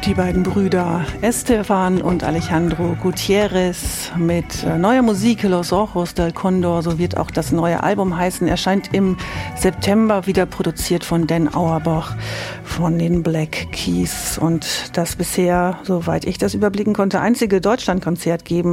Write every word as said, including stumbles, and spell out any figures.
Die beiden Brüder Esteban und Alejandro Gutierrez mit neuer Musik, Los Ojos del Condor, so wird auch das neue Album heißen, erscheint im September, wieder produziert von Dan Auerbach von den Black Keys und das bisher, soweit ich das überblicken konnte, einzige Deutschlandkonzert geben